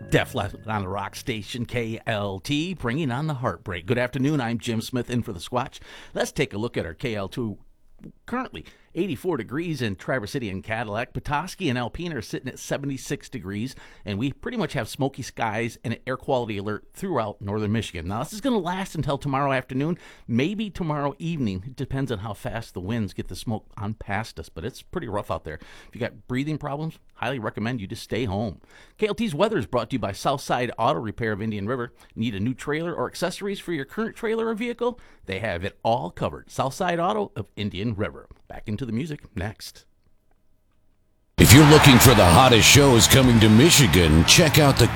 Def Leppard on the rock station KLT, bringing on the heartbreak. Good afternoon, I'm Jim Smith in for the Squatch. Let's take a look at our KL2. Currently 84 degrees in Traverse City and Cadillac. Petoskey and Alpena are sitting at 76 degrees, and we pretty much have smoky skies and an air quality alert throughout northern Michigan. Now, this is going to last until tomorrow afternoon, maybe tomorrow evening. It depends on how fast the winds get the smoke on past us, but it's pretty rough out there. If you got breathing problems, highly recommend you just stay home. KLT's weather is brought to you by Southside Auto Repair of Indian River. Need a new trailer or accessories for your current trailer or vehicle? They have it all covered. Southside Auto of Indian River. Back into the music next. If you're looking for the hottest shows coming to Michigan, check out the